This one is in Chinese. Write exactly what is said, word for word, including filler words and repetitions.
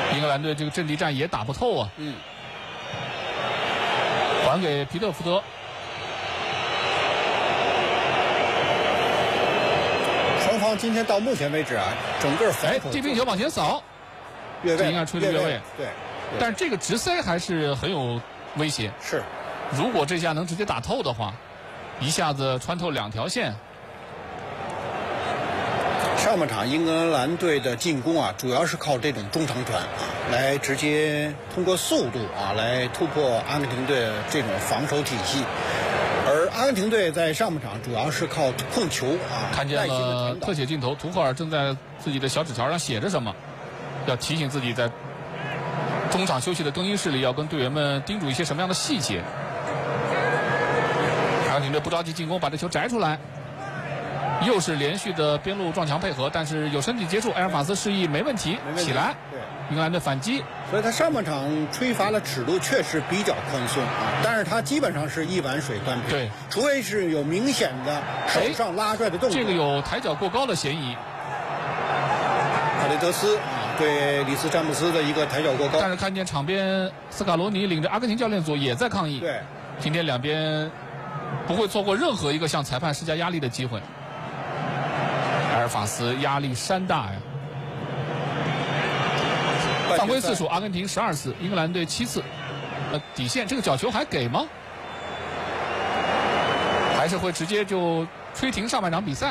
英格兰队这个阵地战也打不透啊。 嗯。 还给皮特福德。 双方今天到目前为止啊，整个哎，这边球往前扫， 越位， 这应该吹的越位。 对。 但是这个直塞还是很有威胁。 是。 如果这下能直接打透的话，一下子穿透两条线。 上半场英格兰队的进攻啊，主要是靠这种中长传啊，来直接通过速度啊来突破阿根廷队的这种防守体系。而阿根廷队在上半场主要是靠控球啊。 看见了特写镜头，图赫尔正在自己的小纸条上写着什么，要提醒自己在中场休息的更衣室里要跟队员们叮嘱一些什么样的细节。阿根廷队不着急进攻，把这球摘出来。又是连续的边路撞墙配合，但是有身体接触，埃尔法斯示意没问题， 没问题起来。 对， 英格兰队反击， 所以他上半场吹罚的尺度确实比较宽松啊，但是他基本上是一碗水端平。 对， 除非是有明显的手上拉拽的动作。 这个有抬脚过高的嫌疑。 卡雷德斯啊，对里斯詹姆斯的一个抬脚过高。 但是看见场边斯卡罗尼领着阿根廷教练组也在抗议。 对， 今天两边不会错过任何一个向裁判施加压力的机会。埃尔法斯压力山大呀！犯规次数，阿根廷十二次，英格兰队七次。呃，底线这个角球还给吗？还是会直接就吹停上半场比赛？